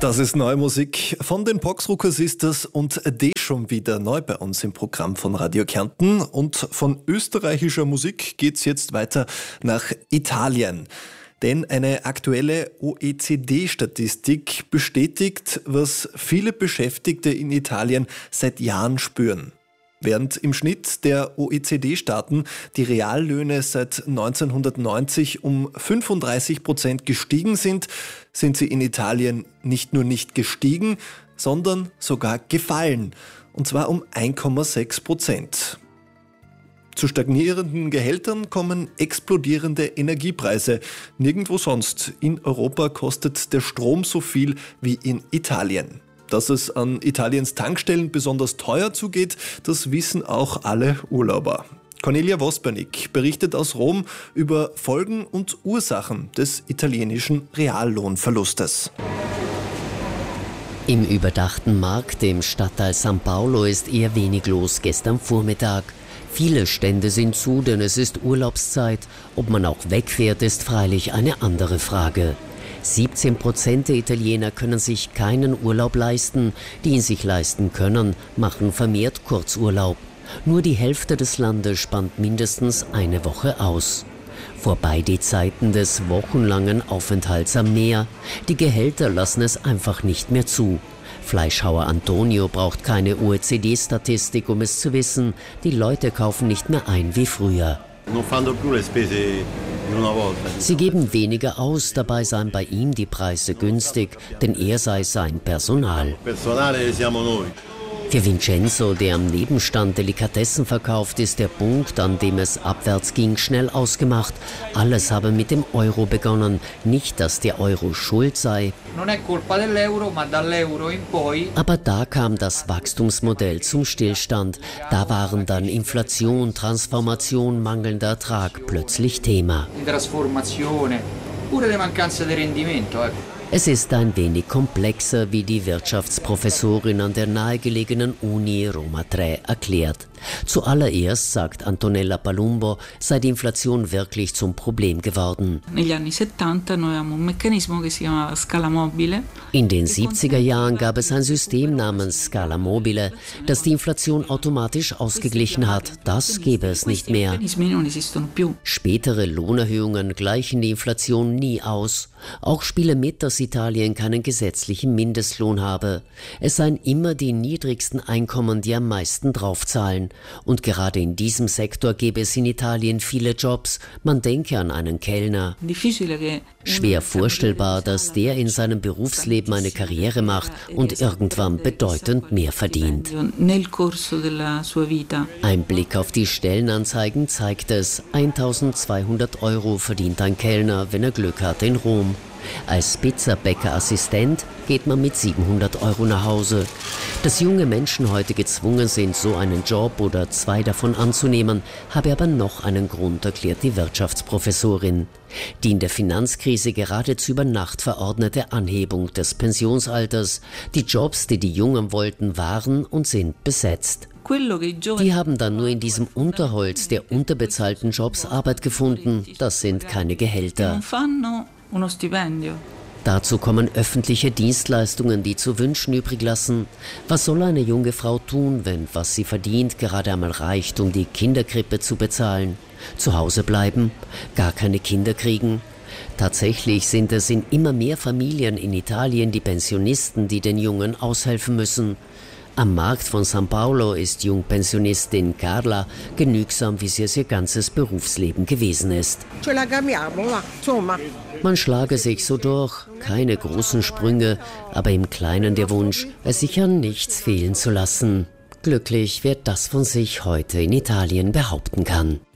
Das ist neue Musik von den Boxrucker Sisters und die schon wieder neu bei uns im Programm von Radio Kärnten. Und von österreichischer Musik geht's jetzt weiter nach Italien. Denn eine aktuelle OECD-Statistik bestätigt, was viele Beschäftigte in Italien seit Jahren spüren. Während im Schnitt der OECD-Staaten die Reallöhne seit 1990 um 35% gestiegen sind, sind sie in Italien nicht nur nicht gestiegen, sondern sogar gefallen. Und zwar um 1,6%. Zu stagnierenden Gehältern kommen explodierende Energiepreise. Nirgendwo sonst in Europa kostet der Strom so viel wie in Italien. Dass es an Italiens Tankstellen besonders teuer zugeht, das wissen auch alle Urlauber. Cornelia Vospernik berichtet aus Rom über Folgen und Ursachen des italienischen Reallohnverlustes. Im überdachten Markt im Stadtteil San Paolo ist eher wenig los gestern Vormittag. Viele Stände sind zu, denn es ist Urlaubszeit. Ob man auch wegfährt, ist freilich eine andere Frage. 17% der Italiener können sich keinen Urlaub leisten. Die ihn sich leisten können, machen vermehrt Kurzurlaub. Nur die Hälfte des Landes spannt mindestens eine Woche aus. Vorbei die Zeiten des wochenlangen Aufenthalts am Meer. Die Gehälter lassen es einfach nicht mehr zu. Fleischhauer Antonio braucht keine OECD-Statistik, um es zu wissen. Die Leute kaufen nicht mehr ein wie früher. Sie geben weniger aus, dabei seien bei ihm die Preise günstig, denn er sei sein Personal. Für Vincenzo, der am Nebenstand Delikatessen verkauft, ist der Punkt, an dem es abwärts ging, schnell ausgemacht. Alles habe mit dem Euro begonnen. Nicht, dass der Euro schuld sei. Aber da kam das Wachstumsmodell zum Stillstand. Da waren dann Inflation, Transformation, mangelnder Ertrag plötzlich Thema. Es ist ein wenig komplexer, wie die Wirtschaftsprofessorin an der nahegelegenen Uni Roma 3 erklärt. Zuallererst, sagt Antonella Palumbo, sei die Inflation wirklich zum Problem geworden. In den 70er Jahren gab es ein System namens Scala Mobile, das die Inflation automatisch ausgeglichen hat. Das gäbe es nicht mehr. Spätere Lohnerhöhungen gleichen die Inflation nie aus. Auch spiele mit, dass Italien keinen gesetzlichen Mindestlohn habe. Es seien immer die niedrigsten Einkommen, die am meisten draufzahlen. Und gerade in diesem Sektor gäbe es in Italien viele Jobs. Man denke an einen Kellner. Schwer vorstellbar, dass der in seinem Berufsleben eine Karriere macht und irgendwann bedeutend mehr verdient. Ein Blick auf die Stellenanzeigen zeigt es. 1.200 € verdient ein Kellner, wenn er Glück hat, in Rom. Als Pizzabäckerassistent geht man mit 700 € nach Hause. Dass junge Menschen heute gezwungen sind, so einen Job oder zwei davon anzunehmen, habe aber noch einen Grund, erklärt die Wirtschaftsprofessorin. Die in der Finanzkrise geradezu über Nacht verordnete Anhebung des Pensionsalters. Die Jobs, die die Jungen wollten, waren und sind besetzt. Die haben dann nur in diesem Unterholz der unterbezahlten Jobs Arbeit gefunden. Das sind keine Gehälter. Dazu kommen öffentliche Dienstleistungen, die zu wünschen übrig lassen. Was soll eine junge Frau tun, wenn was sie verdient gerade einmal reicht, um die Kinderkrippe zu bezahlen? Zu Hause bleiben? Gar keine Kinder kriegen? Tatsächlich sind es in immer mehr Familien in Italien die Pensionisten, die den Jungen aushelfen müssen. Am Markt von San Paolo ist Jungpensionistin Carla genügsam, wie sie es ihr ganzes Berufsleben gewesen ist. Man schlage sich so durch, keine großen Sprünge, aber im Kleinen der Wunsch, es sich an nichts fehlen zu lassen. Glücklich, wer das von sich heute in Italien behaupten kann.